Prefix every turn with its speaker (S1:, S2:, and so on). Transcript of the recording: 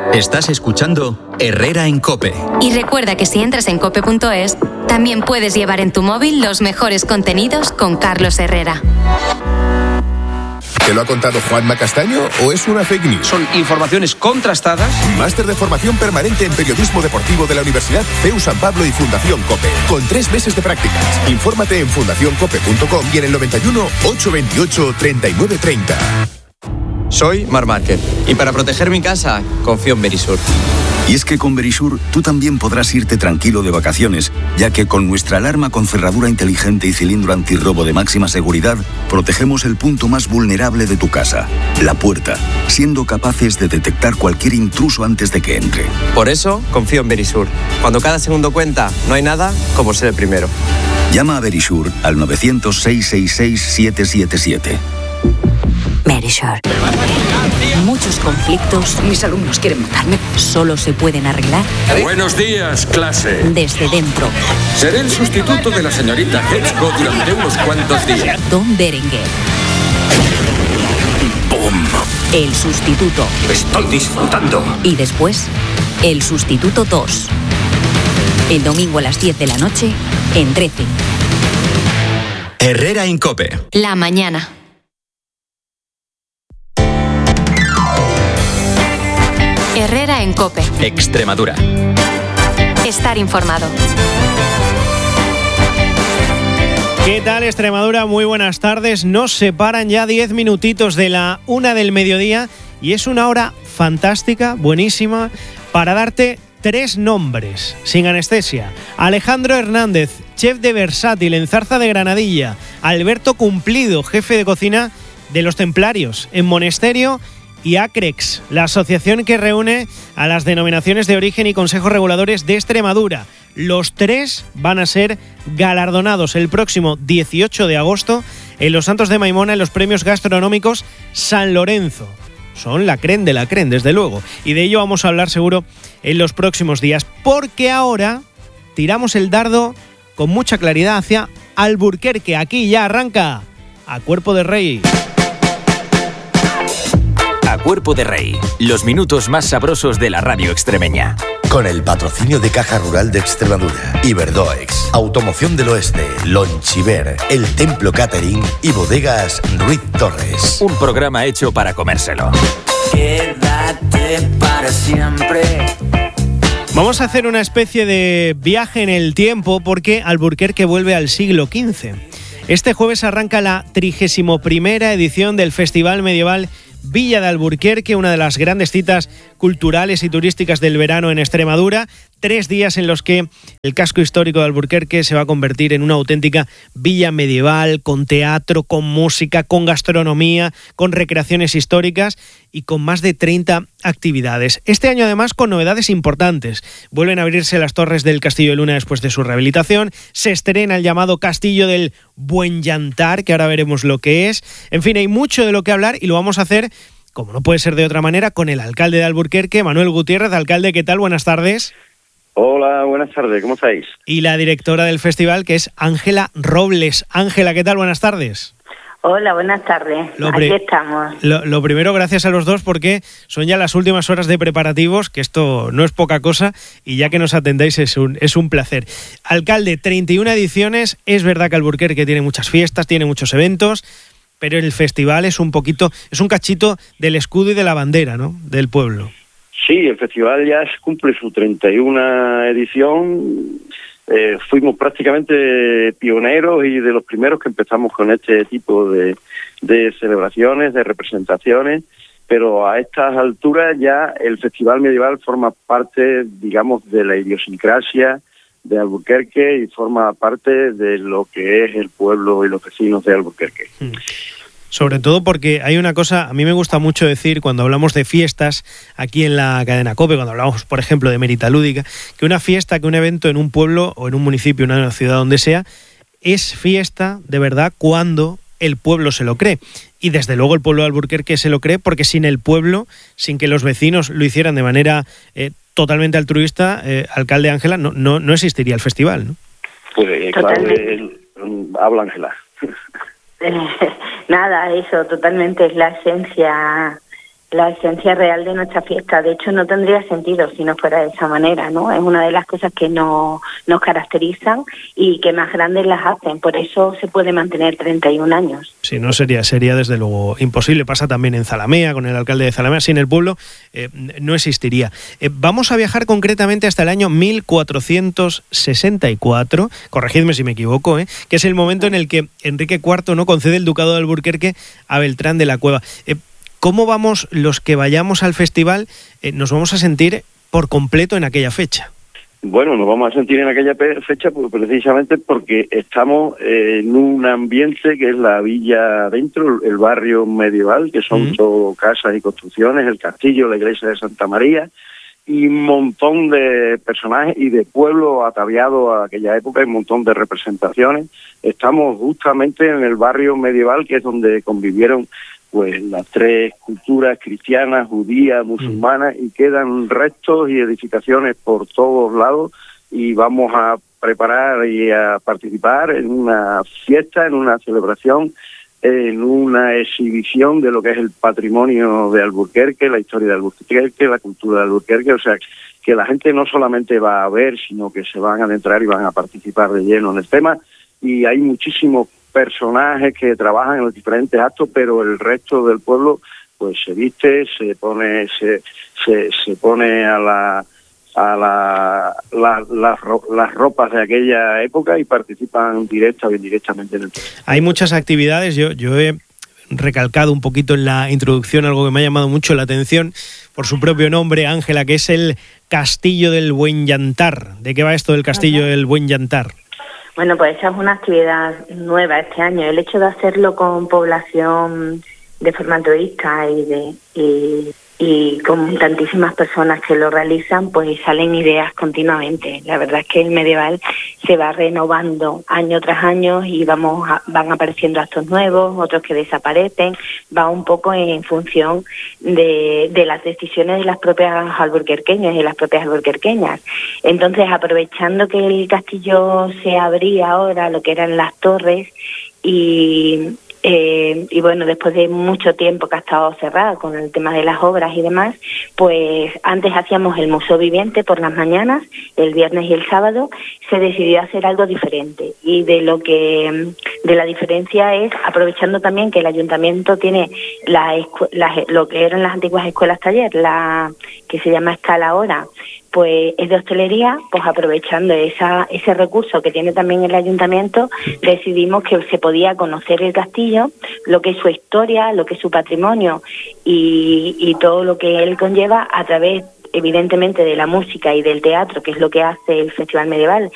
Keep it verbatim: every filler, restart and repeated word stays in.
S1: Estás escuchando Herrera en COPE.
S2: Y recuerda que si entras en cope punto es, también puedes llevar en tu móvil los mejores contenidos con Carlos Herrera.
S3: ¿Te lo ha contado Juanma Castaño o es una fake news?
S4: Son informaciones contrastadas.
S3: Máster de formación permanente en periodismo deportivo de la Universidad C E U San Pablo y Fundación COPE. Con tres meses de prácticas. Infórmate en fundación cope punto com y en el noventa y uno, ochocientos veintiocho, treinta y nueve treinta.
S5: Soy Marc Márquez y para proteger mi casa confío en Verisur.
S6: Y es que con Verisur tú también podrás irte tranquilo de vacaciones, ya que con nuestra alarma con cerradura inteligente y cilindro antirrobo de máxima seguridad, protegemos el punto más vulnerable de tu casa, la puerta, siendo capaces de detectar cualquier intruso antes de que entre.
S5: Por eso confío en Verisur. Cuando cada segundo cuenta, no hay nada como ser el primero.
S6: Llama a Verisur al novecientos, seiscientos sesenta y seis, siete siete siete.
S7: Verisur. Muchos conflictos, mis alumnos quieren matarme, solo se pueden arreglar.
S8: Buenos días, clase.
S7: Desde dentro.
S8: Seré el sustituto de la señorita Hetzko durante unos cuantos días.
S7: Don Berenguer.
S8: ¡Bum!
S7: El sustituto.
S8: Estoy disfrutando.
S7: Y después, el sustituto dos. El domingo a las diez de la noche, en Trece.
S1: Herrera en COPE.
S2: La mañana. Herrera en COPE.
S1: Extremadura.
S2: Estar informado.
S9: ¿Qué tal, Extremadura? Muy buenas tardes. Nos separan ya diez minutitos de la una del mediodía y es una hora fantástica, buenísima, para darte tres nombres, sin anestesia. Alejandro Hernández, chef de Versátil en Zarza de Granadilla. Alberto Cumplido, jefe de cocina de Los Templarios en Monesterio. Y ACREX, la asociación que reúne a las denominaciones de origen y consejos reguladores de Extremadura. Los tres van a ser galardonados el próximo dieciocho de agosto en Los Santos de Maimona en los premios gastronómicos San Lorenzo. Son la creen de la creen, desde luego. Y de ello vamos a hablar seguro en los próximos días. Porque ahora tiramos el dardo con mucha claridad hacia Alburquerque. Aquí ya arranca A Cuerpo de Rey.
S10: A Cuerpo de Rey, los minutos más sabrosos de la radio extremeña.
S11: Con el patrocinio de Caja Rural de Extremadura, Iberdoex, Automoción del Oeste, Lonchiver, El Templo Catering y Bodegas Ruiz Torres.
S10: Un programa hecho para comérselo.
S12: Quédate para siempre.
S9: Vamos a hacer una especie de viaje en el tiempo porque Alburquerque vuelve al siglo quince. Este jueves arranca la trigésima primera edición del Festival Medieval Villa de Alburquerque, una de las grandes citas culturales y turísticas del verano en Extremadura. Tres días en los que el casco histórico de Alburquerque se va a convertir en una auténtica villa medieval, con teatro, con música, con gastronomía, con recreaciones históricas y con más de treinta actividades. Este año además con novedades importantes. Vuelven a abrirse las torres del Castillo de Luna después de su rehabilitación. Se estrena el llamado Castillo del Buen Llantar, que ahora veremos lo que es. En fin, hay mucho de lo que hablar y lo vamos a hacer, como no puede ser de otra manera, con el alcalde de Alburquerque, Manuel Gutiérrez. Alcalde, ¿qué tal? Buenas tardes.
S13: Hola, buenas tardes, ¿cómo estáis?
S9: Y la directora del festival, que es Ángela Robles. Ángela, ¿qué tal? Buenas tardes.
S14: Hola, buenas tardes.
S9: Lo
S14: Aquí
S9: pri-
S14: estamos.
S9: Lo, lo primero, gracias a los dos, porque son ya las últimas horas de preparativos, que esto no es poca cosa, y ya que nos atendáis es un, es un placer. Alcalde, treinta y una ediciones, es verdad que Alburquerque tiene muchas fiestas, tiene muchos eventos, pero el festival es un poquito, es un cachito del escudo y de la bandera, ¿no?, del pueblo.
S13: Sí, el festival ya cumple su treinta y una edición. Eh, fuimos prácticamente pioneros y de los primeros que empezamos con este tipo de, de celebraciones, de representaciones, pero a estas alturas ya el Festival Medieval forma parte, digamos, de la idiosincrasia de Alburquerque y forma parte de lo que es el pueblo y los vecinos de Alburquerque.
S9: Hmm. Sobre todo porque hay una cosa, a mí me gusta mucho decir cuando hablamos de fiestas aquí en la cadena COPE, cuando hablamos, por ejemplo, de Mérita Lúdica, que una fiesta, que un evento en un pueblo o en un municipio, en una ciudad, donde sea, es fiesta de verdad cuando el pueblo se lo cree. Y desde luego el pueblo de Alburquerque se lo cree, porque sin el pueblo, sin que los vecinos lo hicieran de manera eh, totalmente altruista, eh, alcalde Ángela, no, no, no existiría el festival, ¿no?
S13: Pues eh, claro, eh, habla Ángela.
S14: Nada, eso totalmente es la esencia la esencia real de nuestra fiesta. De hecho, no tendría sentido si no fuera de esa manera, ¿no? Es una de las cosas que no, nos caracterizan y que más grandes las hacen. Por eso se puede mantener treinta y un años.
S9: Si no, sería, sería desde luego imposible. Pasa también en Zalamea, con el alcalde de Zalamea. Sin el pueblo eh, no existiría. Eh, vamos a viajar concretamente hasta el año mil cuatrocientos sesenta y cuatro, corregidme si me equivoco, ¿eh? Que es el momento en el que Enrique cuarto, ¿no?, concede el ducado de Alburquerque a Beltrán de la Cueva. Eh, ¿Cómo vamos los que vayamos al festival? Eh, ¿Nos vamos a sentir por completo en aquella fecha?
S13: Bueno, nos vamos a sentir en aquella fecha pues, precisamente porque estamos eh, en un ambiente que es la villa adentro, el barrio medieval, que son uh-huh. todo casas y construcciones, el castillo, la iglesia de Santa María, y un montón de personajes y de pueblo ataviado a aquella época, y un montón de representaciones. Estamos justamente en el barrio medieval, que es donde convivieron pues las tres culturas cristianas, judía, musulmana, y quedan restos y edificaciones por todos lados, y vamos a preparar y a participar en una fiesta, en una celebración, en una exhibición de lo que es el patrimonio de Alburquerque, la historia de Alburquerque, la cultura de Alburquerque. O sea, que la gente no solamente va a ver, sino que se van a adentrar y van a participar de lleno en el tema, y hay muchísimos personajes que trabajan en los diferentes actos, pero el resto del pueblo pues se viste, se pone se se, se pone a la a la, la, la, las ropas de aquella época y participan directa o indirectamente en el proceso.
S9: Hay muchas actividades. Yo yo he recalcado un poquito en la introducción algo que me ha llamado mucho la atención por su propio nombre, Ángela, que es el Castillo del Buen Llantar. ¿De qué va esto del Castillo del Buen Llantar?
S14: Bueno, pues esa es una actividad nueva este año. El hecho de hacerlo con población de forma altruista y de y, y con tantísimas personas que lo realizan, pues salen ideas continuamente. La verdad es que el medieval se va renovando año tras año y vamos a, van apareciendo actos nuevos, otros que desaparecen. Va un poco en función de, de las decisiones de las propias alburquerqueñas y las propias alburquerqueñas. Entonces, aprovechando que el castillo se abría ahora, lo que eran las torres, y Eh, y bueno, después de mucho tiempo que ha estado cerrado con el tema de las obras y demás, pues antes hacíamos el museo viviente por las mañanas, el viernes y el sábado. Se decidió hacer algo diferente, y de lo que de la diferencia es aprovechando también que el ayuntamiento tiene la, la, lo que eran las antiguas escuelas taller, la que se llama Escala ahora, pues es de hostelería. Pues aprovechando esa ese recurso que tiene también el ayuntamiento, decidimos que se podía conocer el castillo, lo que es su historia, lo que es su patrimonio y, y todo lo que él conlleva, a través evidentemente de la música y del teatro, que es lo que hace el Festival Medieval,